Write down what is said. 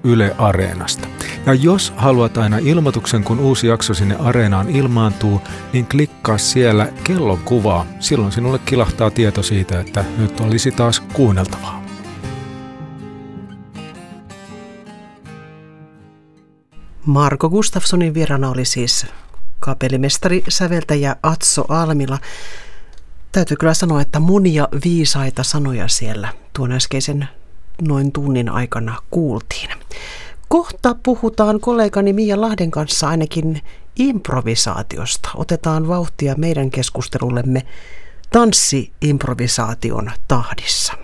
Yle Areenasta. Ja jos haluat aina ilmoituksen, kun uusi jakso sinne Areenaan ilmaantuu, niin klikkaa siellä kellon kuvaa. Silloin sinulle kilahtaa tieto siitä, että nyt olisi taas kuunneltavaa. Marko Gustafssonin vieraana oli siis kapellimestari, säveltäjä Atso Almila. Täytyy kyllä sanoa, että monia viisaita sanoja siellä tuon äskeisen noin tunnin aikana kuultiin. Kohta puhutaan kollegani Mia Lahden kanssa ainakin improvisaatiosta. Otetaan vauhtia meidän keskustelullemme tanssi-improvisaation tahdissa.